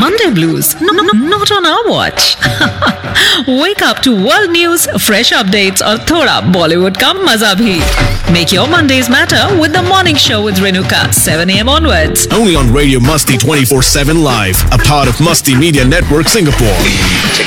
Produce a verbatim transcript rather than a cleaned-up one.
Monday blues? No, no, not on our watch. Wake up to world news, fresh updates और थोड़ा Bollywood का मजा भी. Make your Mondays matter with the morning show with Renuka, seven a.m. onwards. Only on Radio Musti twenty-four seven Live, a part of Musti Media Network Singapore.